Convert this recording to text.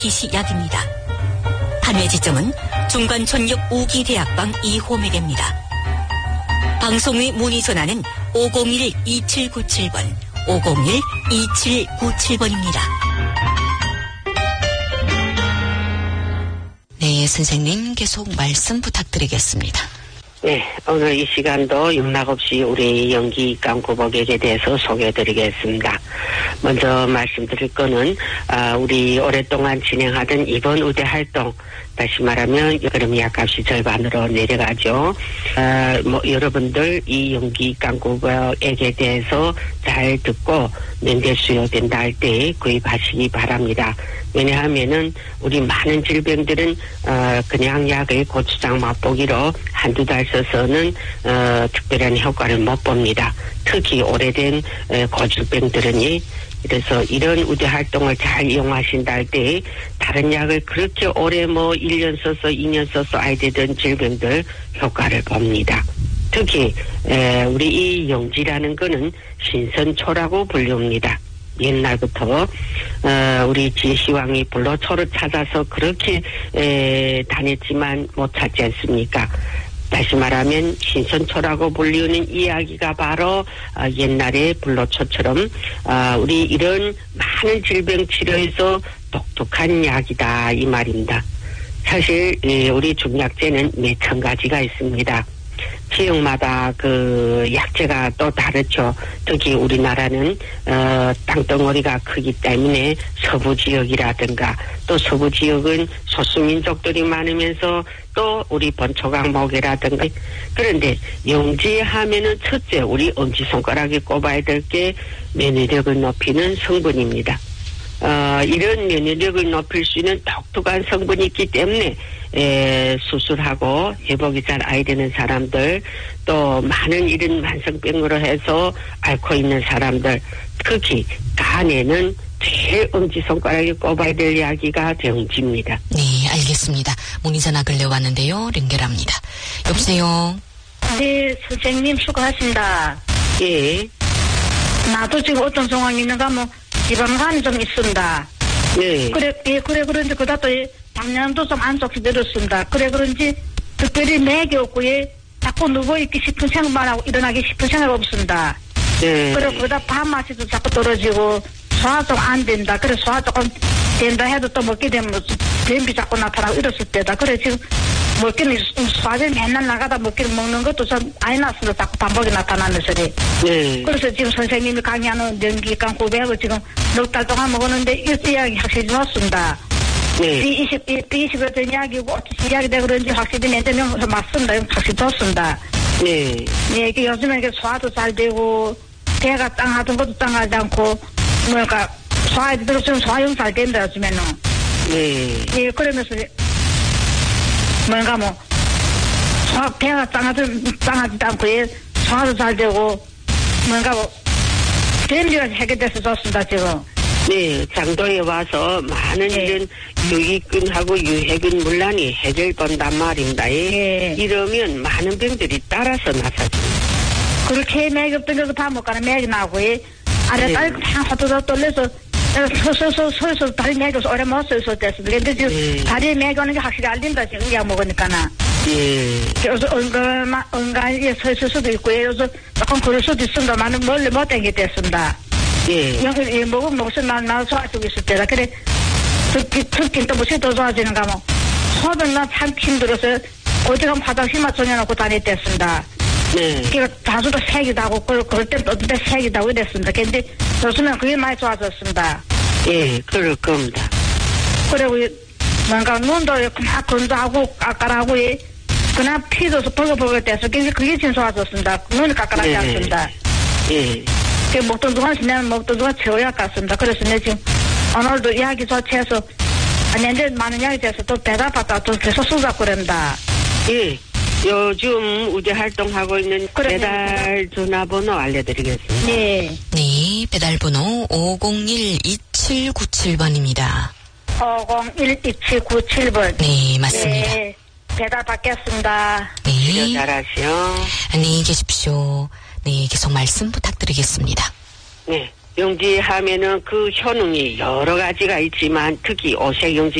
기시약입니다. 판매 지점은 중간촌역 5기 대학방 2호매대입니다. 방송 후 문의 전화는 501-2797번, 501-2797번입니다. 네, 선생님 계속 말씀 부탁드리겠습니다. 네, 오늘 이 시간도 영락없이 우리 연기감 고복에게 대해서 소개해드리겠습니다. 먼저 말씀드릴 거는 우리 오랫동안 진행하던 이번 의대 활동, 다시 말하면 여름 약값이 절반으로 내려가죠. 여러분들 이 연기감 고복에게 대해서 잘 듣고 면대 수요된다 할 때 구입하시기 바랍니다. 왜냐하면은 우리 많은 질병들은 그냥 약의 고추장 맛보기로 한두 달 써서는 특별한 효과를 못 봅니다. 특히 오래된 고질병들은이. 그래서 이런 의대 활동을 잘 이용하신다 할 때 다른 약을 그렇게 오래 1년 써서 2년 써서 아야 되던 질병들 효과를 봅니다. 특히 우리 이 용지라는 거는 신선초라고 불립니다. 옛날부터 우리 지시왕이 불로초를 찾아서 그렇게 다녔지만 못 찾지 않습니까? 다시 말하면 신선초라고 불리우는 이야기가 바로 옛날에 불로초처럼 우리 이런 많은 질병 치료에서 독특한 약이다 이 말입니다. 사실 우리 중약제는 몇천 가지가 있습니다. 지역마다 그 약재가 또 다르죠. 특히 우리나라는 땅덩어리가 크기 때문에 서부 지역이라든가 또 서부 지역은 소수민족들이 많으면서 또 우리 번초강목이라든가. 그런데 용지하면은 첫째 우리 엄지손가락에 꼽아야 될 게 면역력을 높이는 성분입니다. 이런 면역력을 높일 수 있는 독특한 성분이 있기 때문에 수술하고 회복이 잘 안 되는 사람들, 또 많은 이런 만성병으로 해서 앓고 있는 사람들, 특히 간에는 제일 엄지손가락에 꼽아야 될 약이가 대웅지입니다. 네, 알겠습니다. 문의 전화 걸려 왔는데요. 연결합니다. 여보세요. 네, 선생님 수고하십니다. 예. 나도 지금 어떤 상황이 있는가 지방간이 좀 있습니다. 네. 그런지 그다또 당뇨도 좀 안 좋게 들었습니다. 그런지 특별히 맥이 없고 자꾸 누워있기 싶은 생각만 하고 일어나기 싶은 생각이 없습니다. 네. 그리고 그다 밥맛이도 자꾸 떨어지고 소화 좀 안 된다. 그래 소화 조금 된다 해도 또 먹게 되면 변비 자꾸 나타나고 이랬을 때다. 그래 지금 먹기는 소화제 맨날 나가다 먹는 것도 좀 아이 났어도 자꾸 반복이 나타나면서 네. 그래서 지금 선생님이 강의하는 연기감 고백을 지금 넉 달 동안 먹었는데 일제약이 확실히 좋았습니다. 네. B20에 된 약이고 약이 되고 그런지 확실히 맨날 맞습니다. 확실히 좋습니다. 네. 네, 이게 요즘에 소화도 잘 되고 배가 짱하던 것도 짱하지 않고 소화에도 들었으면 소화용 잘 된다 요즘에는. 네. 예, 그러면서 배가 짱하지도 않고 소화도 잘 되고 변비가 해결돼서 좋습니다 지금. 네, 장도에 와서 많은 이런 유익균하고 유해균 문란이 해결된단 말입니다. 이러면 많은 병들이 따라서 나서집니다. 그렇게 맥이 없던 것도 밥 먹거나 맥이 나고 아래 딸 그냥 호도도 떨려서 서서 다리 맥이 오래 못 서서 됐습니다. 근데 지금 다리에 맥이 오는 게 확실히 알린다 지금 약 먹으니까나. 그래서 응가에 서 있을 수도 있고 그래서 조금 그럴 수도 있습니다만 멀리 못 땡기 됐습니다. 여기 먹으면 나 소화하고 있을 때다. 그래 특히 또 무엇이 더 좋아지는가 소화는 나 참 힘들어서 어디 가면 화장실 맞춰놓고 다녔댔습니다. 네. 그러니까 다수도 색이다 하고 그럴 땐 어떤 때 색이다 하고 이랬습니다. 근데 요즘은 그게 많이 좋아졌습니다. 예, 그럴 겁니다. 그리고 눈도 그냥 건조하고 깎아라고 그냥 피도 벌거벌거 돼서 그게 진짜 좋아졌습니다. 눈이 깎아나지 않습니다. 예. 먹던 동안 지나면 먹던 동안 채워야 같습니다. 그래서 내 지금 오늘도 약이 좋지해서 이제 많은 약이 돼서 또 배달받다 또 계속 쓰자고 그럽니다. 예. 요즘 의대 활동하고 있는 배달 전화번호 알려드리겠습니다. 네. 네, 배달번호 501-2797번입니다. 501-2797번. 네, 맞습니다. 네, 배달 받겠습니다. 네. 치료 잘하시오. 안녕히 계십시오. 네, 계속 말씀 부탁드리겠습니다. 네. 용지하면은 그 효능이 여러 가지가 있지만 특히 오색용지